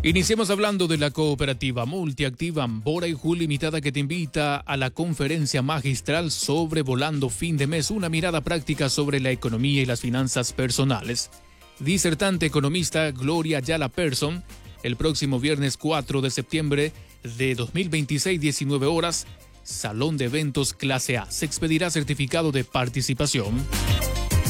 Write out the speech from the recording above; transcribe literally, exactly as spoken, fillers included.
Iniciemos hablando de la cooperativa multiactiva Ambora y Ju Limitada, que te invita a la conferencia magistral Sobrevolando Fin de Mes, una mirada práctica sobre la economía y las finanzas personales. Disertante economista Gloria Ayala Persson, el próximo viernes cuatro de septiembre de dos mil veintiséis, diecinueve horas, Salón de Eventos Clase A. Se expedirá certificado de participación.